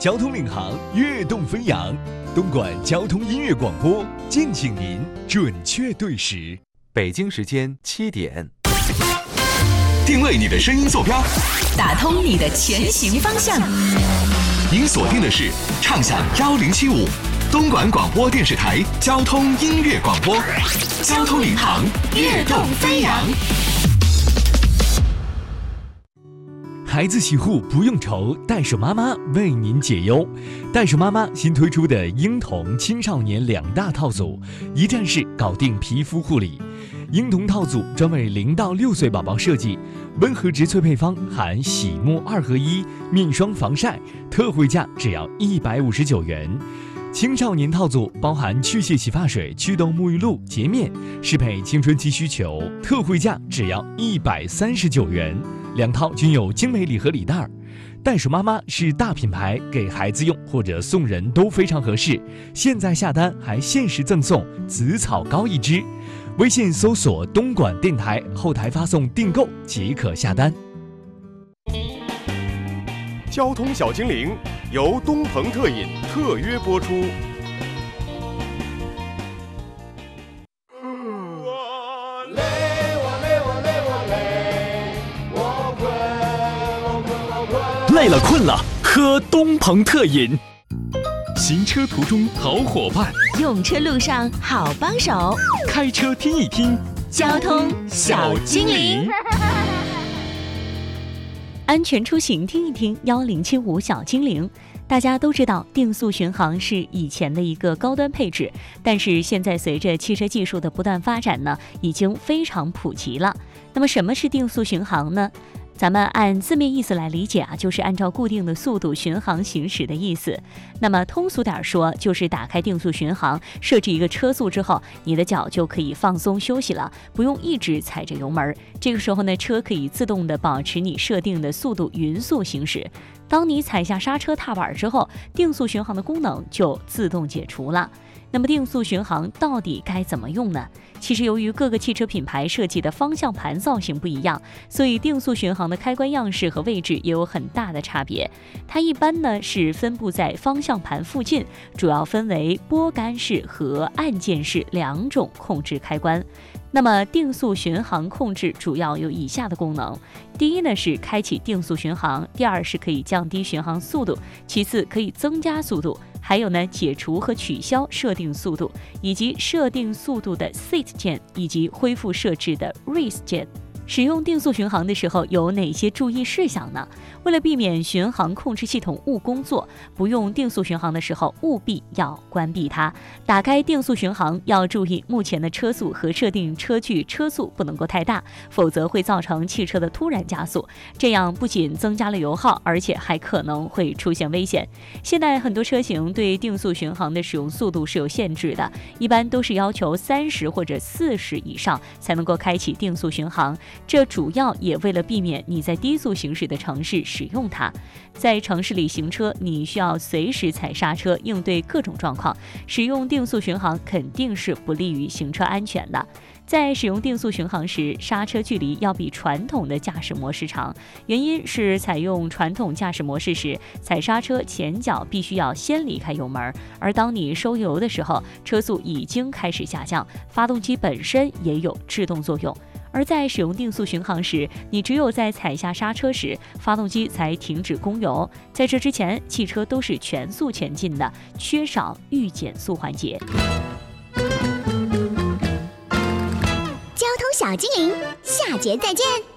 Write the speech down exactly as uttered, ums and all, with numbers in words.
交通领航，跃动飞扬。东莞交通音乐广播，敬请您准确对时。 北京时间七点， 定位你的声音坐标， 打通你的前行方向。 您锁定的是畅享幺零七五，东莞广播电视台交通音乐广播，交通领航，跃动飞扬。 孩子洗护不用愁，袋鼠妈妈为您解忧。袋鼠妈妈新推出的婴童青少年两大套组，一站式搞定皮肤护理。婴童套组专为零到六岁宝宝设计，温和植萃配方含洗沐二合一、面霜防晒，特惠价只要一百五十九元。青少年套组包含去屑洗发水、祛痘沐浴露、洁面，适配青春期需求，特惠价只要一百三十九元。两套均有精美礼盒礼袋。袋鼠妈妈是大品牌，给孩子用或者送人都非常合适。现在下单还限时赠送紫草膏一支，微信搜索东莞电台，后台发送订购即可下单。 交通小精灵由东鹏特饮特约播出。 累了困了，喝东鹏特饮。行车途中好伙伴， 用车路上好帮手， 开车听一听交通小精灵。安全出行听一听幺零七五小精灵。大家都知道，定速巡航是以前的一个高端配置，但是现在随着汽车技术的不断发展呢，已经非常普及了。那么什么是定速巡航呢？咱们按字面意思来理解啊，就是按照固定的速度巡航行驶的意思。那么通俗点说，就是打开定速巡航，设置一个车速之后，你的脚就可以放松休息了，不用一直踩着油门。这个时候呢，车可以自动的保持你设定的速度匀速行驶。当你踩下刹车踏板之后，定速巡航的功能就自动解除了。那么定速巡航到底该怎么用呢？其实由于各个汽车品牌设计的方向盘造型不一样，所以定速巡航的开关样式和位置也有很大的差别。它一般呢是分布在方向盘附近，主要分为拨杆式和按键式两种控制开关。那么定速巡航控制主要有以下的功能：第一呢是开启定速巡航，第二是可以降低巡航速度，其次可以增加速度，还有呢解除和取消设定速度，以及设定速度的 Set 键，以及恢复设置的 Res 键。使用定速巡航的时候有哪些注意事项呢？为了避免巡航控制系统误工作，不用定速巡航的时候务必要关闭它。打开定速巡航要注意目前的车速和设定车距车速不能够太大，否则会造成汽车的突然加速，这样不仅增加了油耗，而且还可能会出现危险。现在很多车型对定速巡航的使用速度是有限制的，一般都是要求三十或者四十以上才能够开启定速巡航，这主要也为了避免你在低速行驶的城市使用它。在城市里行车，你需要随时踩刹车应对各种状况，使用定速巡航肯定是不利于行车安全的。在使用定速巡航时，刹车距离要比传统的驾驶模式长，原因是采用传统驾驶模式时，踩刹车前脚必须要先离开油门，而当你收油的时候，车速已经开始下降，发动机本身也有制动作用。而在使用定速巡航时，你只有在踩下刹车时，发动机才停止供油，在这之前，汽车都是全速前进的，缺少预减速环节。 交通小精灵，下节再见。